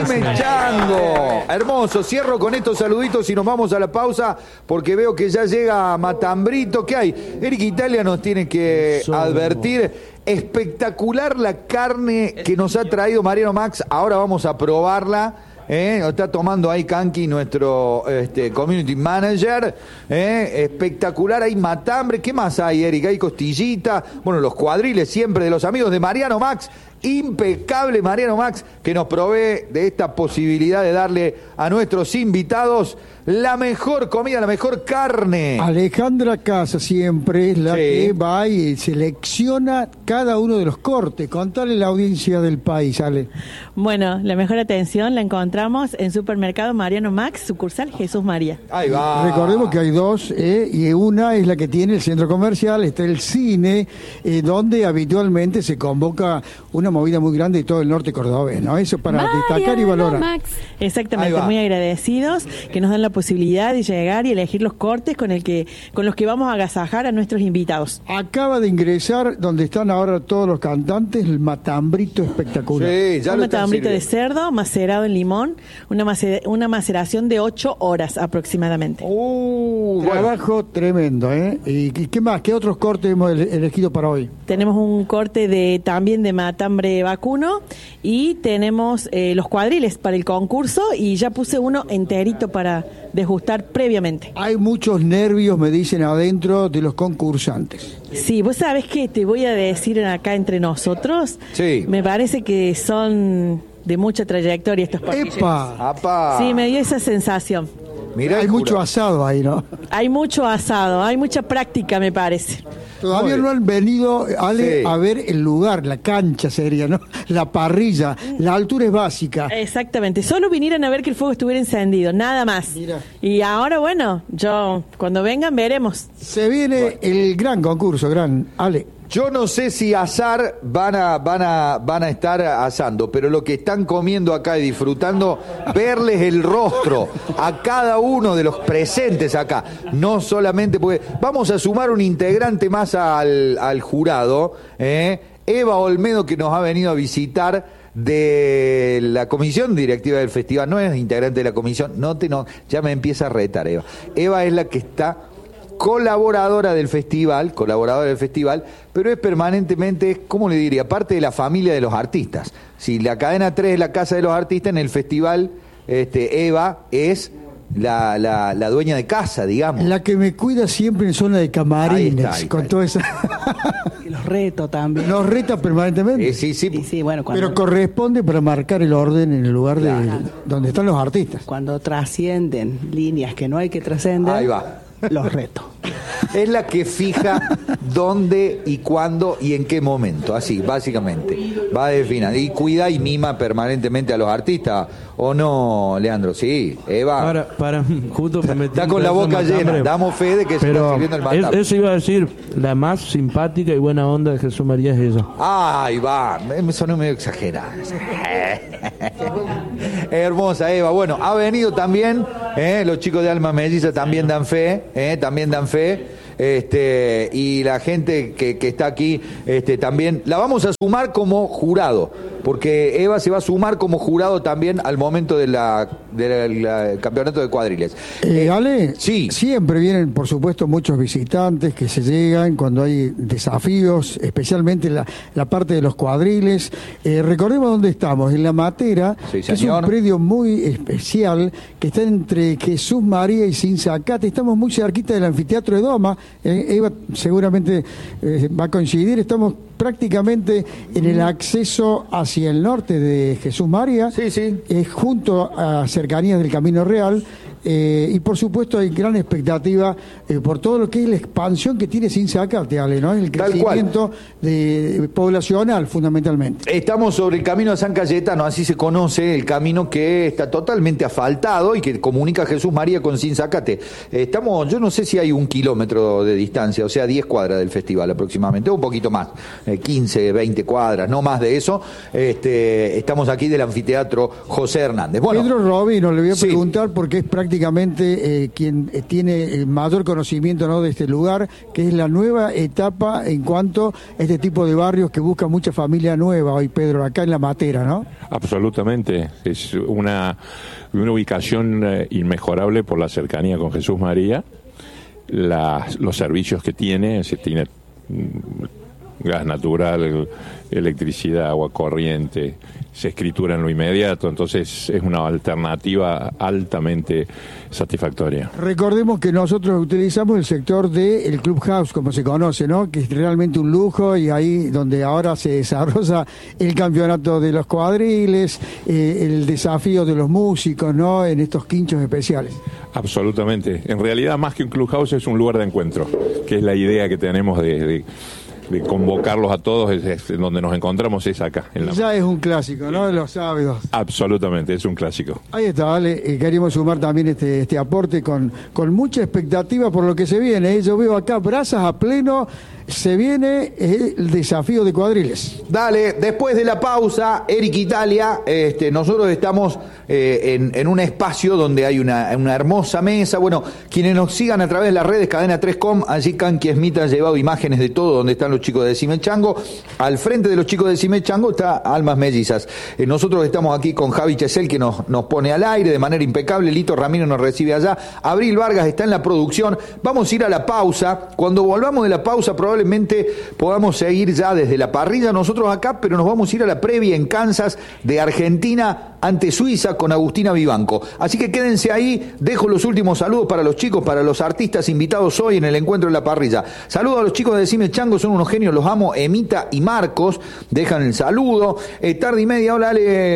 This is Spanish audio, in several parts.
Jaime Chango. Hermoso, cierro con estos saluditos y nos vamos a la pausa porque veo que ya llega Matambrito. ¿Qué hay? Eric Italia nos tiene que advertir. Espectacular la carne que nos ha traído Mariano Max. Ahora vamos a probarla. Está tomando ahí Kanki, nuestro community manager. Espectacular, hay matambre. ¿Qué más hay, Eric? Hay costillita. Bueno, los cuadriles siempre de los amigos de Mariano Max. Impecable Mariano Max, que nos provee de esta posibilidad de darle a nuestros invitados la mejor comida, la mejor carne. Alejandra Casa siempre es la que va y selecciona cada uno de los cortes. Contale a la audiencia del país, Ale. Bueno, la mejor atención la encontramos en Supermercado Mariano Max, sucursal Jesús María. Ahí va. Recordemos que hay dos, y una es la que tiene el centro comercial, está el cine, donde habitualmente se convoca una movida muy grande de todo el norte cordobés, ¿no? Eso para destacar y valorar. Max. Exactamente, muy agradecidos que nos dan la posibilidad de llegar y elegir los cortes con los que vamos a agasajar a nuestros invitados. Acaba de ingresar donde están ahora todos los cantantes, el matambrito espectacular. Sí, ya un lo matambrito de cerdo macerado en limón, una maceración de 8 horas aproximadamente. Trabajo tremendo, ¿eh? ¿Y qué más? ¿Qué otros cortes hemos elegido para hoy? Tenemos un corte también de matambre vacuno y tenemos los cuadriles para el concurso y ya puse uno enterito para degustar previamente. Hay muchos nervios, me dicen, adentro de los concursantes. Sí, vos sabés que te voy a decir acá entre nosotros, me parece que son de mucha trayectoria estos parrilleros. ¡Epa! Sí, me dio esa sensación. Mirá, hay mucho asado ahí, ¿no? Hay mucho asado, hay mucha práctica, me parece. Todavía no han venido, Ale, a ver el lugar, la cancha sería, ¿no? La parrilla, la altura es básica. Exactamente, solo vinieran a ver que el fuego estuviera encendido, nada más. Mira. Y ahora, bueno, cuando vengan veremos. Se viene el gran concurso, Ale. Yo no sé si asar van a estar asando, pero lo que están comiendo acá y disfrutando, verles el rostro a cada uno de los presentes acá. No solamente porque vamos a sumar un integrante más al jurado, Eva Olmedo, que nos ha venido a visitar de la comisión directiva del festival. No es integrante de la comisión, ya me empieza a retar Eva. Eva es la que está colaboradora del festival, pero es permanentemente, ¿cómo le diría? Parte de la familia de los artistas. Si la cadena 3 es la casa de los artistas, en el festival Eva es la dueña de casa, digamos. La que me cuida siempre en zona de camarines, ahí está. Toda esa... Los reto también. Los reta permanentemente. Sí, bueno, pero corresponde para marcar el orden en el lugar donde están los artistas. Cuando trascienden líneas que no hay que trascender. Ahí va. Los reto. Es la que fija dónde y cuándo y en qué momento, así, básicamente. Va a definir. Y cuida y mima permanentemente a los artistas, ¿o no, Leandro? Sí, Eva. Justo está con la boca llena, damos fe de que se está sirviendo el matambre. Eso iba a decir, la más simpática y buena onda de Jesús María es ella. Ahí va, me sonó medio exagerado. Hermosa Eva. Bueno, ha venido también, los chicos de Alma Melliza también dan fe, y la gente que está aquí también la vamos a sumar como jurado, porque Eva se va a sumar como jurado también al momento del campeonato de cuadriles. Ale, siempre vienen, por supuesto, muchos visitantes que se llegan cuando hay desafíos, especialmente la parte de los cuadriles. Recordemos dónde estamos, en La Matera, que es un predio muy especial que está entre Jesús María y Sinzacate. Estamos muy cerquita del anfiteatro de Doma. Eva seguramente va a coincidir. Estamos prácticamente en el acceso hacia el norte de Jesús María, junto a cercanías del Camino Real. Y por supuesto hay gran expectativa por todo lo que es la expansión que tiene Sinzacate, Ale, ¿no? El crecimiento poblacional, fundamentalmente. Estamos sobre el camino de San Cayetano, así se conoce el camino que está totalmente asfaltado y que comunica Jesús María con Sinzacate. Yo no sé si hay 1 kilómetro de distancia, o sea, 10 cuadras del festival aproximadamente, un poquito más, 15, 20 cuadras, no más de eso. Estamos aquí del anfiteatro José Hernández. Bueno, Pedro Robino, le voy a preguntar porque es prácticamente prácticamente quien tiene el mayor conocimiento, ¿no?, de este lugar, que es la nueva etapa en cuanto a este tipo de barrios que busca mucha familia nueva hoy, Pedro, acá en La Matera, ¿no? Absolutamente, es una ubicación inmejorable por la cercanía con Jesús María, los servicios que tiene gas natural, electricidad, agua corriente, se escritura en lo inmediato, entonces es una alternativa altamente satisfactoria. Recordemos que nosotros utilizamos el sector del Clubhouse, como se conoce, ¿no?, que es realmente un lujo, y ahí donde ahora se desarrolla el campeonato de los cuadriles, el desafío de los músicos, ¿no?, en estos quinchos especiales. Absolutamente, en realidad más que un Clubhouse es un lugar de encuentro, que es la idea que tenemos de convocarlos a todos, es donde nos encontramos es acá. Ya es un clásico, ¿no?, de los sábados. Absolutamente, es un clásico. Ahí está, vale. Queríamos sumar también este aporte con mucha expectativa por lo que se viene. Yo veo acá brasas a pleno. Se viene el desafío de cuadriles. Dale, después de la pausa, Eric Italia, nosotros estamos en un espacio donde hay una hermosa mesa. Bueno, quienes nos sigan a través de las redes, Cadena 3com, allí Kanki Smith ha llevado imágenes de todo, donde están los chicos de Decime Chango. Al frente de los chicos de Decime Chango está Almas Mellizas. Nosotros estamos aquí con Javi Chesel, que nos pone al aire de manera impecable. Lito Ramírez nos recibe allá. Abril Vargas está en la producción. Vamos a ir a la pausa. Cuando volvamos de la pausa, probablemente podamos seguir ya desde la parrilla nosotros acá, pero nos vamos a ir a la previa en Kansas de Argentina ante Suiza con Agustina Vivanco. Así que quédense ahí, dejo los últimos saludos para los chicos, para los artistas invitados hoy en el encuentro en la parrilla. Saludos a los chicos de Decime Chango, son unos genios, los amo, Emita y Marcos, dejan el saludo. Tarde y media, hola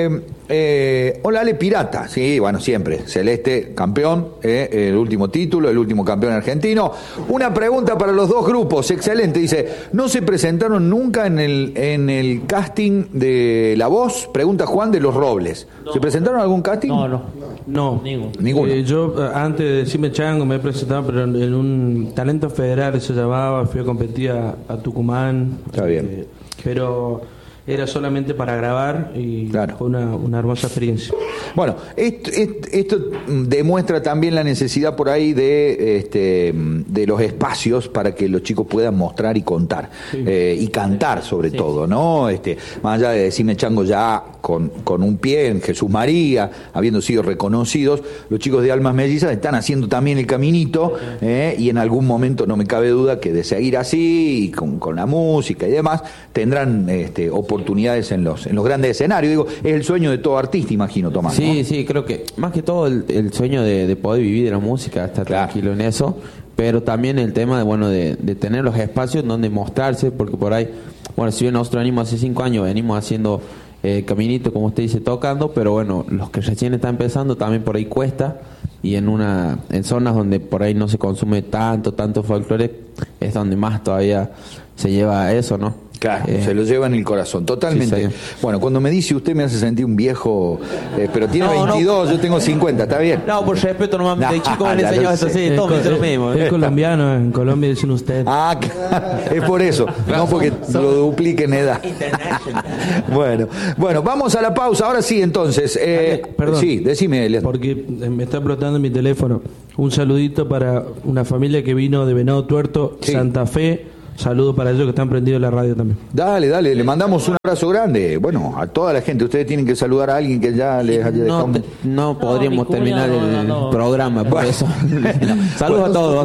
Ale Pirata, sí, bueno, siempre, Celeste, campeón, el último título, el último campeón argentino. Una pregunta para los dos grupos, excelente, dice, ¿no se presentaron nunca en el casting de La Voz? Pregunta Juan de los Robles. No. ¿Se presentaron en algún casting? No, ninguno. Yo antes de Decime Chango me he presentado, pero en un talento federal se llamaba, fui a competir a Tucumán. Está bien. Pero era solamente para grabar y claro, fue una hermosa experiencia. Bueno, esto demuestra también la necesidad por ahí de los espacios para que los chicos puedan mostrar y contar, sí, y cantar sobre todo, ¿no? Más allá de Decime Chango ya con un pie en Jesús María, habiendo sido reconocidos, los chicos de Almas Mellizas están haciendo también el caminito, y en algún momento no me cabe duda que de seguir así, y con la música y demás, tendrán oportunidades en los grandes escenarios. Digo, es el sueño de todo artista, imagino, Tomás. Sí, ¿no? Sí, creo que más que todo el sueño de poder vivir de la música, estar tranquilo en eso, pero también el tema de tener los espacios donde mostrarse, porque por ahí, bueno, si bien nosotros venimos hace 5 años, venimos haciendo caminito, como usted dice, tocando, pero bueno, los que recién están empezando también por ahí cuesta, y en zonas donde por ahí no se consume tanto folclore, es donde más todavía se lleva eso, ¿no? Claro, se lo lleva en el corazón, totalmente. Sí, bueno, cuando me dice usted me hace sentir un viejo, pero tiene 22, yo tengo 50, ¿está bien? No, por respeto nomás, de chico me han enseñado eso, sí, todo lo mismo. Es colombiano, en Colombia dicen usted. Ah, es por eso, no porque lo duplique en edad. Bueno, vamos a la pausa, ahora sí, entonces. Perdón, sí, decime, Elias. Porque me está explotando mi teléfono. Un saludito para una familia que vino de Venado Tuerto, sí, Santa Fe. Saludos para ellos que están prendidos en la radio también. Dale, le mandamos un abrazo grande. Bueno, a toda la gente. Ustedes tienen que saludar a alguien que ya les haya dejado. No podríamos terminar el programa por eso. Saludos a todos.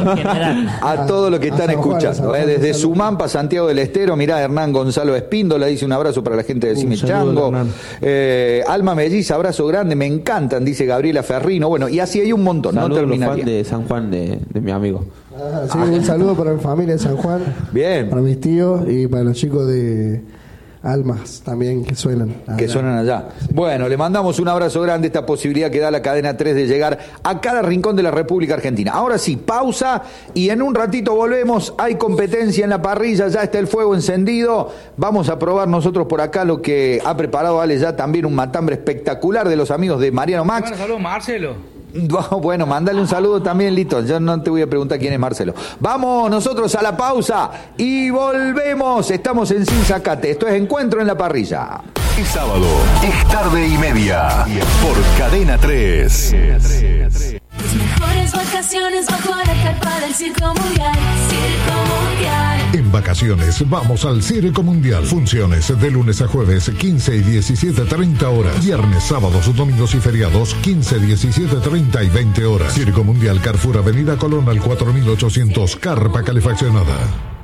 A todos los que están escuchando. Desde Sumampa, Santiago del Estero, mirá, Hernán Gonzalo Espíndola dice un abrazo para la gente de Decime Chango. Alma Melliza, abrazo grande, me encantan, dice Gabriela Ferrino. Bueno, y así hay un montón. Saludos a los fans de San Juan de mi amigo. Sí, un saludo para mi familia de San Juan. Bien. Para mis tíos y para los chicos de Almas también que suenan allá. Que suenan allá. Sí. Bueno, le mandamos un abrazo grande, esta posibilidad que da la Cadena 3 de llegar a cada rincón de la República Argentina. Ahora sí, pausa y en un ratito volvemos. Hay competencia en la parrilla, ya está el fuego encendido. Vamos a probar nosotros por acá lo que ha preparado Ale ya también, un matambre espectacular de los amigos de Mariano Max. Bueno, saludos, Marcelo. Bueno, mándale un saludo también, Lito. Yo no te voy a preguntar quién es Marcelo. Vamos nosotros a la pausa y volvemos. Estamos en Sin Sacate. Esto es Encuentro en la Parrilla. Es sábado, es tarde y media, por Cadena 3. Tus mejores vacaciones bajo la carpa del Circo Mundial. Circo Mundial. En vacaciones vamos al Circo Mundial. Funciones de lunes a jueves 15 y 17:30 horas. Viernes, sábados, domingos y feriados 15, 17:30 y 20 horas. Circo Mundial, Carrefour, Avenida Colón al 4800, carpa calefaccionada.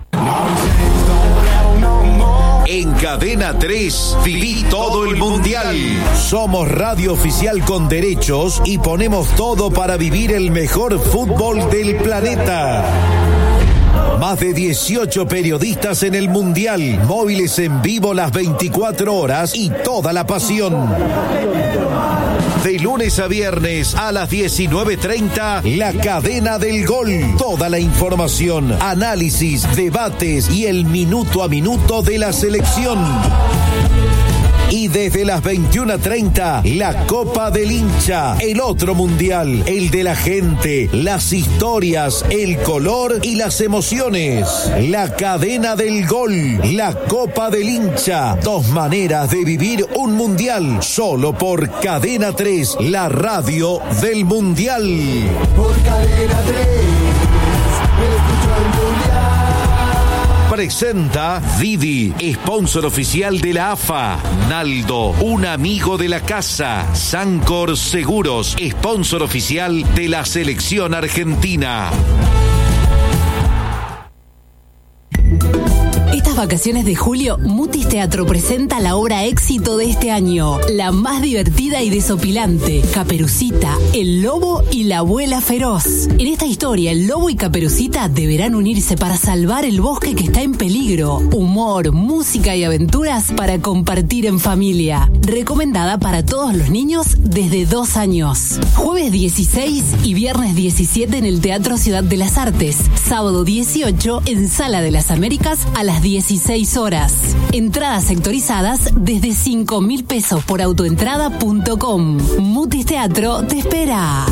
En Cadena 3, viví todo el Mundial. Somos radio oficial con derechos y ponemos todo para vivir el mejor fútbol del planeta. Más de 18 periodistas en el Mundial, móviles en vivo las 24 horas y toda la pasión. De lunes a viernes a las 19:30, La Cadena del Gol. Toda la información, análisis, debates y el minuto a minuto de la selección. Y desde las 21:30, la Copa del Hincha, el otro mundial, el de la gente, las historias, el color y las emociones. La Cadena del Gol, la Copa del Hincha, 2 maneras de vivir un mundial, solo por Cadena 3, la radio del mundial. Por Cadena 3, escucho el mundial. Presenta Didi, sponsor oficial de la AFA. Naldo, un amigo de la casa. Sancor Seguros, sponsor oficial de la selección argentina. Estas vacaciones de julio, Mutis Teatro presenta la obra éxito de este año, la más divertida y desopilante, Caperucita, el lobo y la abuela feroz. En esta historia, el lobo y Caperucita deberán unirse para salvar el bosque que está en peligro. Humor, música y aventuras para compartir en familia. Recomendada para todos los niños desde 2 años. Jueves 16 y viernes 17 en el Teatro Ciudad de las Artes. Sábado 18 en Sala de las Américas a las 16 horas. Entradas sectorizadas desde 5.000 pesos por autoentrada.com. Mutis Teatro te espera.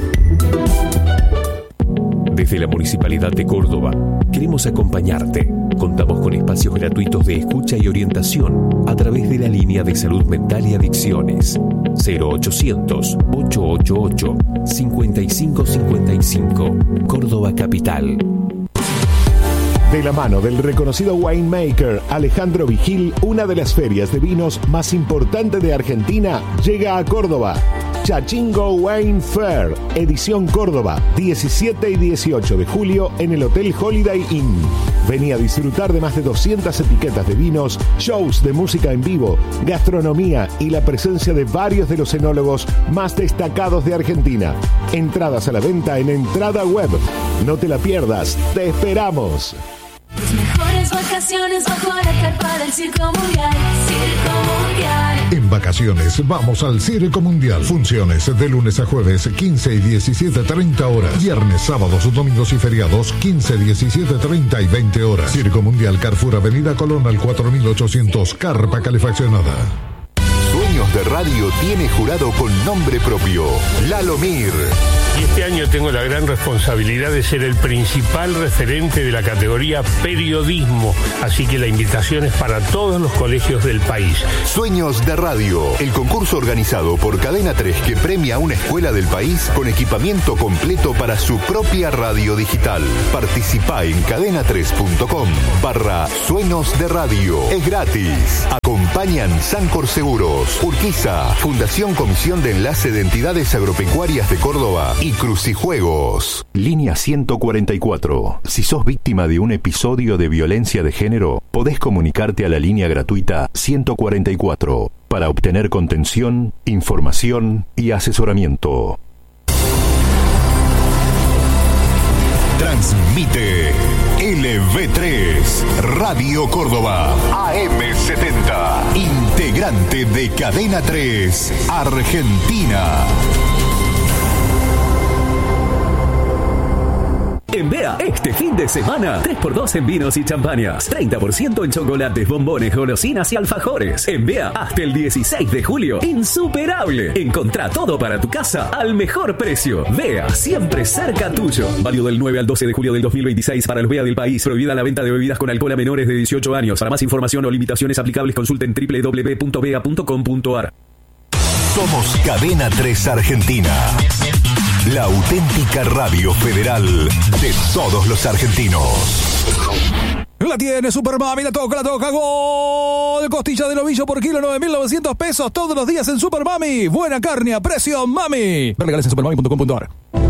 Desde la Municipalidad de Córdoba queremos acompañarte. Contamos con espacios gratuitos de escucha y orientación a través de la línea de salud mental y adicciones 0800-888-5555, Córdoba Capital. De la mano del reconocido winemaker Alejandro Vigil, una de las ferias de vinos más importantes de Argentina llega a Córdoba. Chachingo Wine Fair, edición Córdoba, 17 y 18 de julio en el Hotel Holiday Inn. Vení a disfrutar de más de 200 etiquetas de vinos, shows de música en vivo, gastronomía y la presencia de varios de los enólogos más destacados de Argentina. Entradas a la venta en Entrada Web. No te la pierdas, te esperamos. Tus mejores vacaciones bajo la carpa del Circo Mundial. Circo Mundial. En vacaciones vamos al Circo Mundial. Funciones de lunes a jueves 15 y 17:30 horas. Viernes, sábados, domingos y feriados 15, 17:30 y 20 horas. Circo Mundial, Carrefour, Avenida Colón al 4800, carpa calefaccionada. Sueños de Radio tiene jurado con nombre propio, Lalo Mir. Y este año tengo la gran responsabilidad de ser el principal referente de la categoría periodismo, así que la invitación es para todos los colegios del país. Sueños de Radio, el concurso organizado por Cadena 3 que premia a una escuela del país con equipamiento completo para su propia radio digital. Participá en cadena3.com/Sueños de Radio. Es gratis. Acompañan Sancor Seguros, Urquiza, Fundación Comisión de Enlace de Entidades Agropecuarias de Córdoba y Crucijuegos. Línea 144. Si sos víctima de un episodio de violencia de género, podés comunicarte a la línea gratuita 144 para obtener contención, información y asesoramiento. Transmite LV3 Radio Córdoba AM70, integrante de Cadena 3 Argentina. En Bea, este fin de semana, 3x2 en vinos y champañas, 30% en chocolates, bombones, golosinas y alfajores. En Bea, hasta el 16 de julio, insuperable. Encontrá todo para tu casa al mejor precio. Bea, siempre cerca tuyo. Válido del 9 al 12 de julio del 2026 para los Bea del país. Prohibida la venta de bebidas con alcohol a menores de 18 años. Para más información o limitaciones aplicables, consulten www.bea.com.ar. Somos Cadena 3 Argentina. La auténtica radio federal de todos los argentinos. La tiene Super Mami, la toca, gol. Costilla de novillo por kilo, 9.900 pesos todos los días en Super Mami. Buena carne a precio Mami. Ver legales en supermami.com.ar.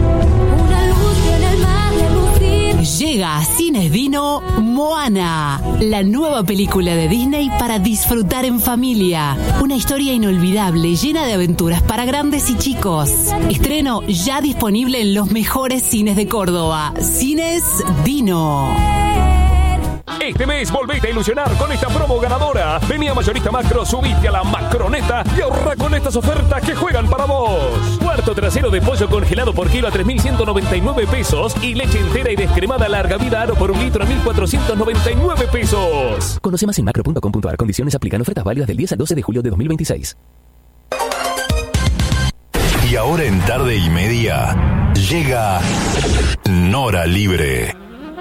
Llega a Cines Dino Moana, la nueva película de Disney para disfrutar en familia. Una historia inolvidable, llena de aventuras para grandes y chicos. Estreno ya disponible en los mejores cines de Córdoba. Cines Dino. Este mes volvete a ilusionar con esta promo ganadora. Vení a Mayorista Macro, subite a la Macroneta y ahorra con estas ofertas que juegan para vos. Cuarto trasero de pollo congelado por kilo a 3.199 pesos y leche entera y descremada larga vida Aro por un litro a 1.499 pesos. Conoce más en macro.com.ar. Condiciones aplican. Ofertas válidas del 10 al 12 de julio de 2026. Y ahora en Tarde y Media llega Nora Libre.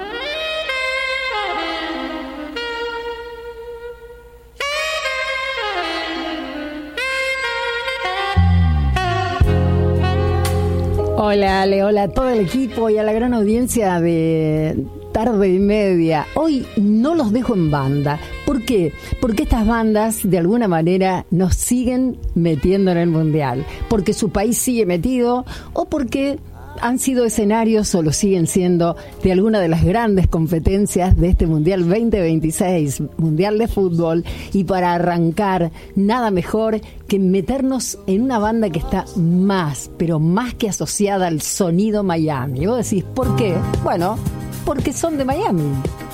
Hola Ale, hola a todo el equipo y a la gran audiencia de Tarde y Media. Hoy no los dejo en banda. ¿Por qué? Porque estas bandas de alguna manera nos siguen metiendo en el Mundial. Porque su país sigue metido o porque han sido escenarios o lo siguen siendo de alguna de las grandes competencias de este Mundial 2026, Mundial de Fútbol. Y para arrancar, nada mejor que meternos en una banda que está más, pero más que asociada al sonido Miami. Y vos decís, ¿por qué? Bueno, porque son de Miami.